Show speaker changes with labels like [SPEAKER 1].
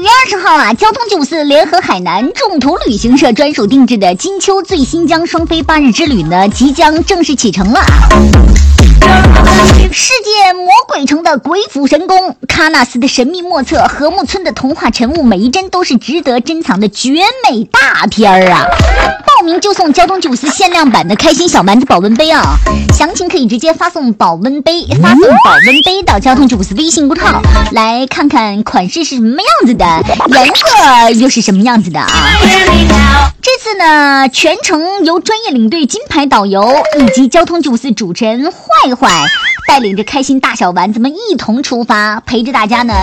[SPEAKER 1] 20号啊，交通94联合海南众途旅行社专属定制的金秋最新疆双飞8日之旅呢，即将正式启程了。世界魔鬼城的鬼斧神工，喀纳斯的神秘莫测，禾木村的童话晨雾，每一帧都是值得珍藏的绝美大片儿啊！报名就送交通94限量版的开心小丸子保温杯啊！详情可以直接发送保温杯到交通94微信公众号，来看看款式是什么样子的，颜色又是什么样子的啊！这次呢，全程由专业领队金牌导游以及交通94主持人坏坏带领着开心大小丸子们一同出发，陪着大家呢